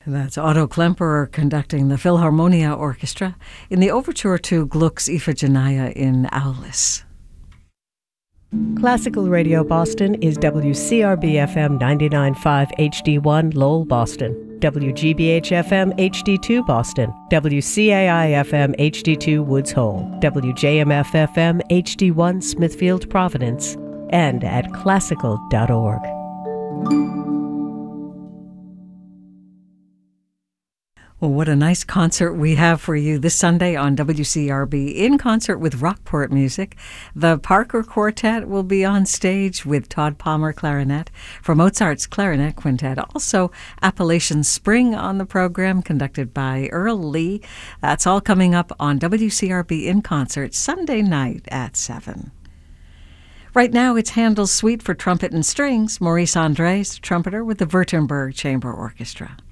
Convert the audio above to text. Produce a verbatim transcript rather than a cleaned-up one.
That's Otto Klemperer conducting the Philharmonia Orchestra in the overture to Gluck's Iphigenia in Aulis. Classical Radio Boston is W C R B F M ninety-nine point five H D one Lowell, Boston, W G B H F M H D two Boston, W C A I F M H D two Woods Hole, W J M F F M H D one Smithfield, Providence, and at classical dot org. Well, what a nice concert we have for you this Sunday on W C R B, in concert with Rockport Music. The Parker Quartet will be on stage with Todd Palmer clarinet for Mozart's Clarinet Quintet. Also, Appalachian Spring on the program, conducted by Earl Lee. That's all coming up on W C R B in concert Sunday night at seven. Right now, it's Handel's Suite for Trumpet and Strings. Maurice André, trumpeter with the Württemberg Chamber Orchestra.